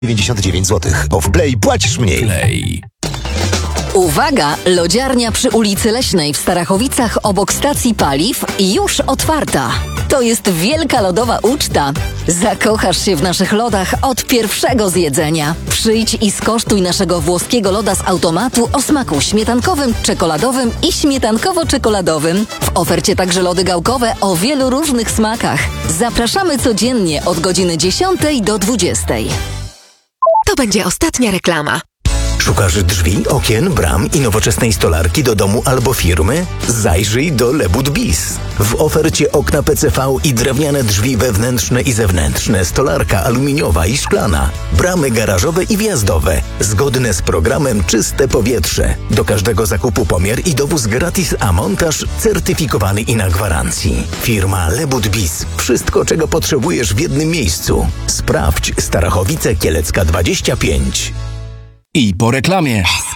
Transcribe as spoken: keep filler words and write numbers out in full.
dziewięćdziesiąt dziewięć złotych, bo w Play płacisz mniej. Play. Uwaga! Lodziarnia przy ulicy Leśnej w Starachowicach obok stacji paliw już otwarta. To jest wielka lodowa uczta. Zakochasz się w naszych lodach od pierwszego zjedzenia. Przyjdź i skosztuj naszego włoskiego loda z automatu o smaku śmietankowym, czekoladowym i śmietankowo-czekoladowym. W ofercie także lody gałkowe o wielu różnych smakach. Zapraszamy codziennie od godziny dziesiątej do dwudziestej. To będzie ostatnia reklama. Szukasz drzwi, okien, bram i nowoczesnej stolarki do domu albo firmy? Zajrzyj do Lebud Bis. W ofercie okna P C V i drewniane drzwi wewnętrzne i zewnętrzne, stolarka aluminiowa i szklana, bramy garażowe i wjazdowe, zgodne z programem Czyste Powietrze. Do każdego zakupu pomiar i dowóz gratis, a montaż certyfikowany i na gwarancji. Firma Lebud Bis. Wszystko, czego potrzebujesz w jednym miejscu. Sprawdź Starachowice Kielecka dwadzieścia pięć. I po reklamie.